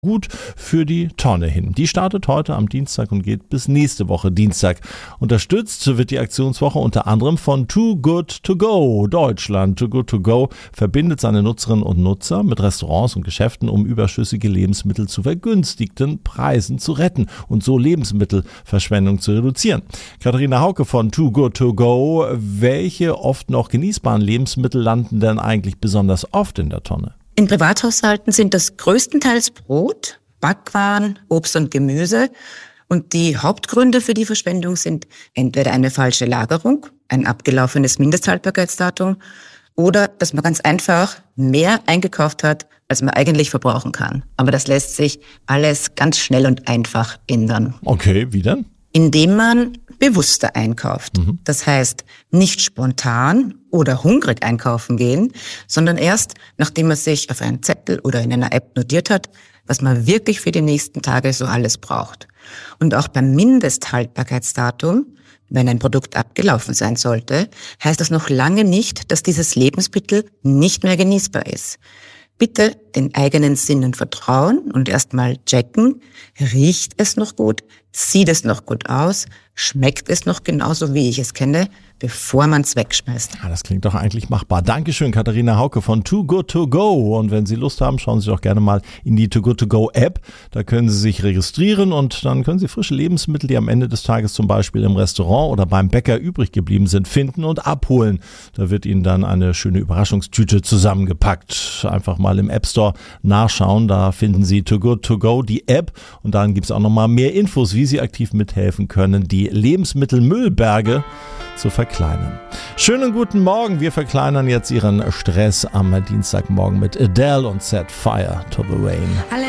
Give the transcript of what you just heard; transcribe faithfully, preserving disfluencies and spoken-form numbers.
gut für die Tonne hin. Die startet heute am Dienstag und geht bis nächste Woche Dienstag. Unterstützt wird die Aktionswoche unter anderem von Too Good To Go Deutschland. Too Good To Go verbindet seine Nutzerinnen und Nutzer mit Restaurants und Geschäften, um überschüssige Lebensmittel zu vergünstigten Preisen zu retten und so Lebensmittelverschwendung zu reduzieren. Katharina Hauke von Too Good To Go, welche oft noch genießbaren Lebensmittel landen denn eigentlich besonders oft in der Tonne? In Privathaushalten sind das größtenteils Brot, Backwaren, Obst und Gemüse. Und die Hauptgründe für die Verschwendung sind entweder eine falsche Lagerung, ein abgelaufenes Mindesthaltbarkeitsdatum oder dass man ganz einfach mehr eingekauft hat, als man eigentlich verbrauchen kann. Aber das lässt sich alles ganz schnell und einfach ändern. Okay, wie denn? Indem man bewusster einkauft. Mhm. Das heißt, nicht spontan oder hungrig einkaufen gehen, sondern erst, nachdem man sich auf einen Zettel oder in einer App notiert hat, was man wirklich für die nächsten Tage so alles braucht. Und auch beim Mindesthaltbarkeitsdatum, wenn ein Produkt abgelaufen sein sollte, heißt das noch lange nicht, dass dieses Lebensmittel nicht mehr genießbar ist. Bitte den eigenen Sinnen vertrauen und erstmal checken, riecht es noch gut, sieht es noch gut aus, schmeckt es noch genauso, wie ich es kenne, bevor man es wegschmeißt. Ja, das klingt doch eigentlich machbar. Dankeschön, Katharina Hauke von Too Good To Go. Und wenn Sie Lust haben, schauen Sie doch gerne mal in die Too Good To Go App. Da können Sie sich registrieren und dann können Sie frische Lebensmittel, die am Ende des Tages zum Beispiel im Restaurant oder beim Bäcker übrig geblieben sind, finden und abholen. Da wird Ihnen dann eine schöne Überraschungstüte zusammengepackt. Einfach mal im App Store nachschauen. Da finden Sie Too Good To Go, die App. Und dann gibt es auch nochmal mehr Infos, wie Sie aktiv mithelfen können, die Lebensmittelmüllberge zu verkleinern. Schönen guten Morgen. Wir verkleinern jetzt Ihren Stress am Dienstagmorgen mit Adele und Set Fire to the Rain.